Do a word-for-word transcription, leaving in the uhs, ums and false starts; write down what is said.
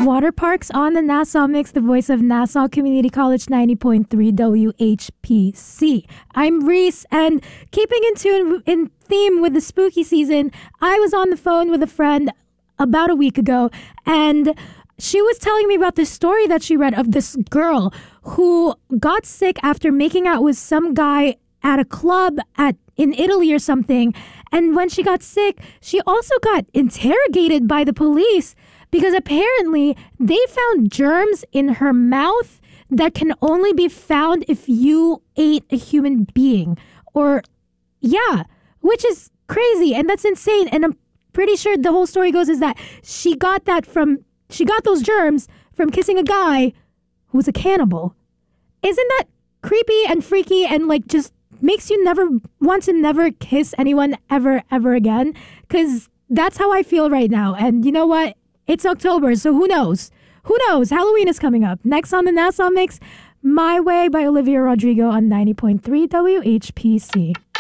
Water Parks on the Nassau Mix, the voice of Nassau Community College ninety point three W H P C. I'm Reese, and keeping in tune in theme with the spooky season, I was on the phone with a friend about a week ago, and she was telling me about this story that she read of this girl who got sick after making out with some guy at a club at in Italy or something. And when she got sick, she also got interrogated by the police because apparently they found germs in her mouth that can only be found if you ate a human being. Or, yeah, which is crazy. And that's insane. And I'm pretty sure the whole story goes is that she got that from, she got those germs from kissing a guy who was a cannibal. Isn't that creepy and freaky and like just makes you never want to never kiss anyone ever, ever again? Because that's how I feel right now. And you know what? It's October, so who knows? Who knows? Halloween is coming up. Next on the Nassau Mix, My Way by Olivia Rodrigo on ninety point three W H P C.